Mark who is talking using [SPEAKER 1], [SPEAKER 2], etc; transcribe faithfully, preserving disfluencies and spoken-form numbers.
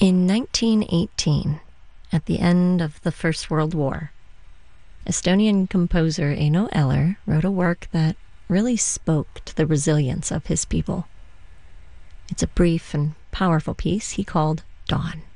[SPEAKER 1] In nineteen eighteen, at the end of the First World War, Estonian composer Eino Eller wrote a work that really spoke to the resilience of his people. It's a brief and powerful piece he called Dawn.